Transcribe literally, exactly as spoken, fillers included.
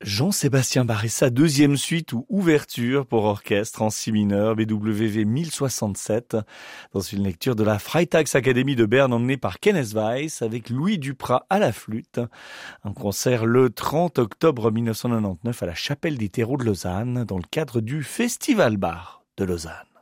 Jean-Sébastien Bach et sa deuxième suite ou ouverture pour orchestre en si mineur, B W V mille soixante-sept, dans une lecture de la Freitagsakademie de Berne emmenée par Kenneth Weiss avec Louis Duprat à la flûte. Un concert le trente octobre mille neuf cent quatre-vingt-dix-neuf à la Chapelle des Terreaux de Lausanne dans le cadre du Festival Bach de Lausanne.